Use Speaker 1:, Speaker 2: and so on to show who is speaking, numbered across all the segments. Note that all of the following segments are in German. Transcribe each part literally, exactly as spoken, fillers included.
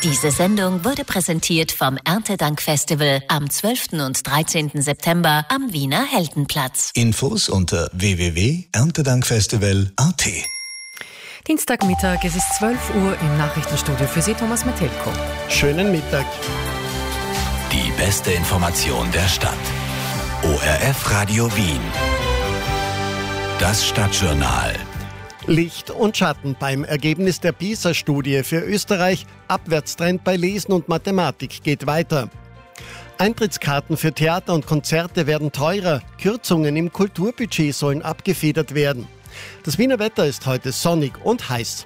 Speaker 1: Diese Sendung wurde präsentiert vom Erntedank-Festival am zwölften und dreizehnten September am Wiener Heldenplatz.
Speaker 2: Infos unter w w w punkt erntedankfestival punkt a t.
Speaker 3: Dienstagmittag, es ist zwölf Uhr im Nachrichtenstudio für Sie, Thomas Metelko.
Speaker 4: Schönen Mittag.
Speaker 2: Die beste Information der Stadt. O R F Radio Wien. Das Stadtjournal.
Speaker 4: Licht und Schatten beim Ergebnis der PISA-Studie für Österreich. Abwärtstrend bei Lesen und Mathematik geht weiter. Eintrittskarten für Theater und Konzerte werden teurer. Kürzungen im Kulturbudget sollen abgefedert werden. Das Wiener Wetter ist heute sonnig und heiß.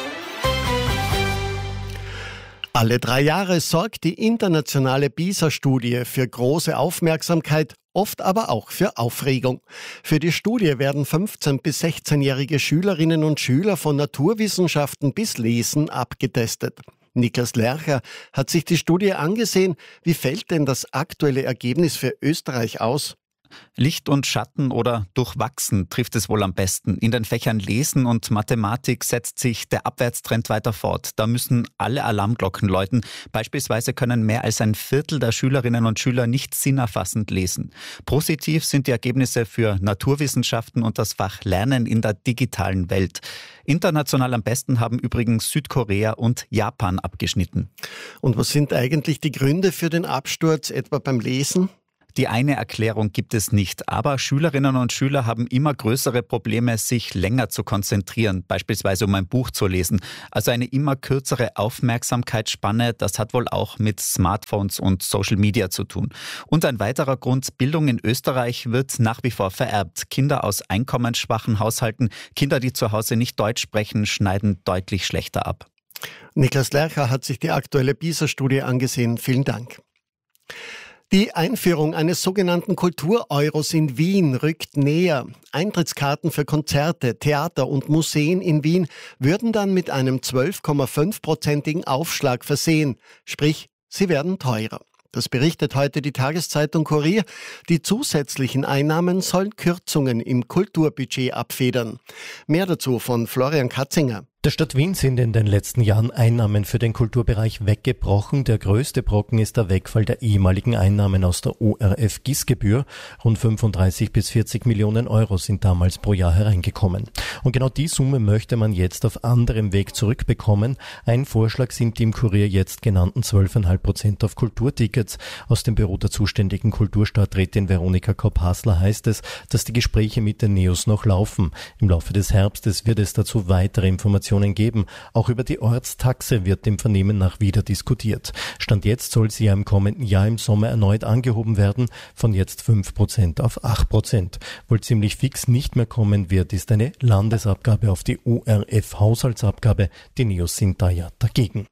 Speaker 4: Alle drei Jahre sorgt die internationale PISA-Studie für große Aufmerksamkeit, oft aber auch für Aufregung. Für die Studie werden fünfzehn- bis sechzehnjährige Schülerinnen und Schüler von Naturwissenschaften bis Lesen abgetestet. Niklas Lercher hat sich die Studie angesehen. Wie fällt denn das aktuelle Ergebnis für Österreich aus?
Speaker 5: Licht und Schatten oder durchwachsen trifft es wohl am besten. In den Fächern Lesen und Mathematik setzt sich der Abwärtstrend weiter fort. Da müssen alle Alarmglocken läuten. Beispielsweise können mehr als ein Viertel der Schülerinnen und Schüler nicht sinnerfassend lesen. Positiv sind die Ergebnisse für Naturwissenschaften und das Fach Lernen in der digitalen Welt. International am besten haben übrigens Südkorea und Japan abgeschnitten.
Speaker 4: Und was sind eigentlich die Gründe für den Absturz, etwa beim Lesen?
Speaker 5: Die eine Erklärung gibt es nicht, aber Schülerinnen und Schüler haben immer größere Probleme, sich länger zu konzentrieren, beispielsweise um ein Buch zu lesen. Also eine immer kürzere Aufmerksamkeitsspanne, das hat wohl auch mit Smartphones und Social Media zu tun. Und ein weiterer Grund, Bildung in Österreich wird nach wie vor vererbt. Kinder aus einkommensschwachen Haushalten, Kinder, die zu Hause nicht Deutsch sprechen, schneiden deutlich schlechter ab.
Speaker 4: Niklas Lercher hat sich die aktuelle PISA-Studie angesehen. Vielen Dank. Die Einführung eines sogenannten Kultur-Euros in Wien rückt näher. Eintrittskarten für Konzerte, Theater und Museen in Wien würden dann mit einem zwölf Komma fünf-prozentigen Aufschlag versehen. Sprich, sie werden teurer. Das berichtet heute die Tageszeitung Kurier. Die zusätzlichen Einnahmen sollen Kürzungen im Kulturbudget abfedern. Mehr dazu von Florian Katzinger.
Speaker 6: Der Stadt Wien sind in den letzten Jahren Einnahmen für den Kulturbereich weggebrochen. Der größte Brocken ist der Wegfall der ehemaligen Einnahmen aus der O R F-G I S-Gebühr. Rund fünfunddreißig bis vierzig Millionen Euro sind damals pro Jahr hereingekommen. Und genau die Summe möchte man jetzt auf anderem Weg zurückbekommen. Ein Vorschlag sind die im Kurier jetzt genannten zwölf Komma fünf Prozent auf Kulturtickets. Aus dem Büro der zuständigen Kulturstadträtin Veronika Kopp-Hasler heißt es, dass die Gespräche mit den Neos noch laufen. Im Laufe des Herbstes wird es dazu weitere Informationen geben. Auch über die Ortstaxe wird im Vernehmen nach wieder diskutiert. Stand jetzt soll sie ja im kommenden Jahr im Sommer erneut angehoben werden, von jetzt fünf Prozent auf acht Prozent. Wohl ziemlich fix nicht mehr kommen wird, ist eine Landesabgabe auf die O R F-Haushaltsabgabe. Die Neos sind da ja dagegen.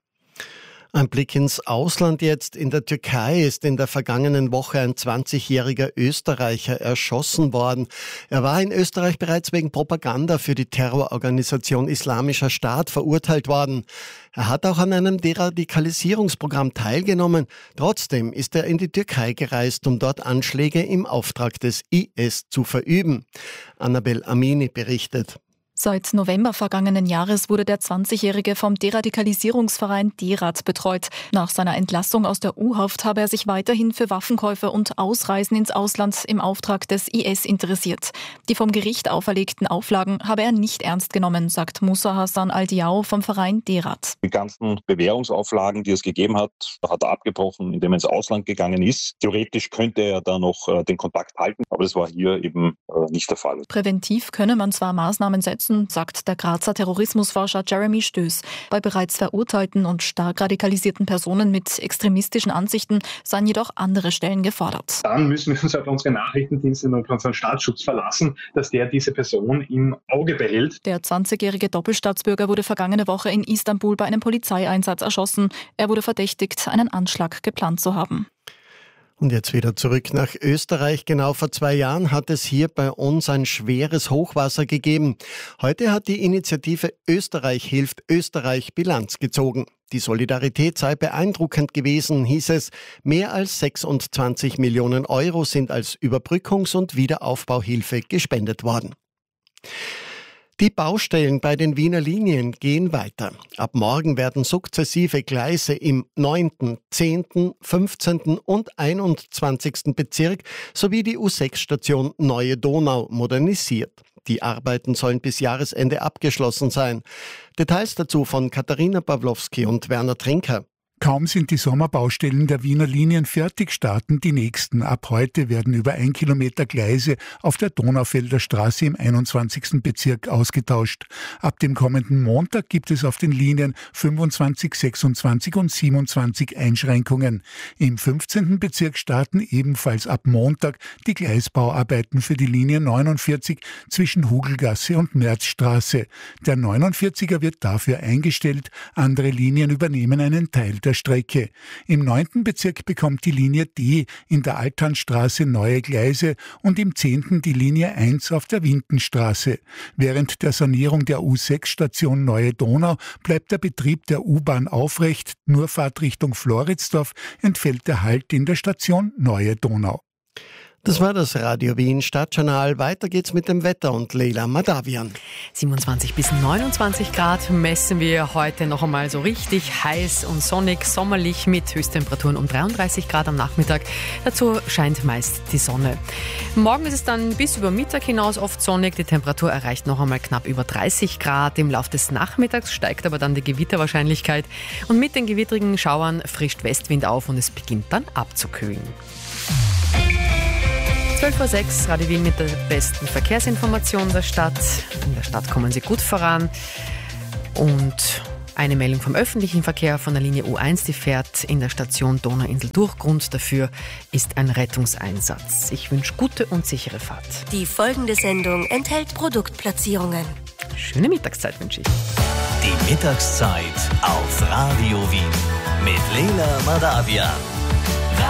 Speaker 4: Ein Blick ins Ausland jetzt. In der Türkei ist in der vergangenen Woche ein zwanzigjähriger Österreicher erschossen worden. Er war in Österreich bereits wegen Propaganda für die Terrororganisation Islamischer Staat verurteilt worden. Er hat auch an einem Deradikalisierungsprogramm teilgenommen. Trotzdem ist er in die Türkei gereist, um dort Anschläge im Auftrag des I S zu verüben. Annabel Amini berichtet.
Speaker 7: Seit November vergangenen Jahres wurde der zwanzigjährige vom Deradikalisierungsverein DERAD betreut. Nach seiner Entlassung aus der U-Haft habe er sich weiterhin für Waffenkäufe und Ausreisen ins Ausland im Auftrag des I S interessiert. Die vom Gericht auferlegten Auflagen habe er nicht ernst genommen, sagt Musa Hassan Al-Diao vom Verein DERAD.
Speaker 8: Die ganzen Bewährungsauflagen, die es gegeben hat, hat er abgebrochen, indem er ins Ausland gegangen ist. Theoretisch könnte er da noch äh, den Kontakt halten, aber das war hier eben äh, nicht der Fall.
Speaker 7: Präventiv könne man zwar Maßnahmen setzen, sagt der Grazer Terrorismusforscher Jeremy Stöß. Bei bereits verurteilten und stark radikalisierten Personen mit extremistischen Ansichten seien jedoch andere Stellen gefordert.
Speaker 9: Dann müssen wir uns auf unsere Nachrichtendienste und unseren Staatsschutz verlassen, dass der diese Person im Auge behält.
Speaker 7: Der zwanzigjährige Doppelstaatsbürger wurde vergangene Woche in Istanbul bei einem Polizeieinsatz erschossen. Er wurde verdächtigt, einen Anschlag geplant zu haben.
Speaker 4: Und jetzt wieder zurück nach Österreich. Genau vor zwei Jahren hat es hier bei uns ein schweres Hochwasser gegeben. Heute hat die Initiative Österreich hilft Österreich Bilanz gezogen. Die Solidarität sei beeindruckend gewesen, hieß es. Mehr als sechsundzwanzig Millionen Euro sind als Überbrückungs- und Wiederaufbauhilfe gespendet worden. Die Baustellen bei den Wiener Linien gehen weiter. Ab morgen werden sukzessive Gleise im neunten, zehnten, fünfzehnten und einundzwanzigsten Bezirk sowie die U sechs Station Neue Donau modernisiert. Die Arbeiten sollen bis Jahresende abgeschlossen sein. Details dazu von Katharina Pawlowski und Werner Trinker.
Speaker 10: Kaum sind die Sommerbaustellen der Wiener Linien fertig, starten die nächsten. Ab heute werden über ein Kilometer Gleise auf der Donaufelder Straße im einundzwanzigsten Bezirk ausgetauscht. Ab dem kommenden Montag gibt es auf den Linien fünfundzwanzig, sechsundzwanzig und siebenundzwanzig Einschränkungen. Im fünfzehnten Bezirk starten ebenfalls ab Montag die Gleisbauarbeiten für die Linie neunundvierzig zwischen Hugelgasse und Märzstraße. Der neunundvierziger wird dafür eingestellt, andere Linien übernehmen einen Teil der Strecke. Im neunten Bezirk bekommt die Linie D in der Alternstraße neue Gleise und im zehnten die Linie eins auf der Windenstraße. Während der Sanierung der U sechs Station Neue Donau bleibt der Betrieb der U-Bahn aufrecht. Nur Fahrtrichtung Floridsdorf entfällt der Halt in der Station Neue Donau.
Speaker 4: Das war das Radio Wien Stadtjournal. Weiter geht's mit dem Wetter und Leila Madavian.
Speaker 3: siebenundzwanzig bis neunundzwanzig Grad messen wir heute noch einmal so richtig heiß und sonnig, sommerlich mit Höchsttemperaturen um dreiunddreißig Grad am Nachmittag. Dazu scheint meist die Sonne. Morgen ist es dann bis über Mittag hinaus oft sonnig. Die Temperatur erreicht noch einmal knapp über dreißig Grad. Im Laufe des Nachmittags steigt aber dann die Gewitterwahrscheinlichkeit. Und mit den gewittrigen Schauern frischt Westwind auf und es beginnt dann abzukühlen. zwölf Uhr sechs, Radio Wien mit der besten Verkehrsinformation der Stadt. In der Stadt kommen Sie gut voran. Und eine Meldung vom öffentlichen Verkehr von der Linie U eins, die fährt in der Station Donauinsel durch. Grund dafür ist ein Rettungseinsatz. Ich wünsche gute und sichere Fahrt.
Speaker 1: Die folgende Sendung enthält Produktplatzierungen.
Speaker 3: Schöne Mittagszeit wünsche ich.
Speaker 2: Die Mittagszeit auf Radio Wien mit Leila Madavian.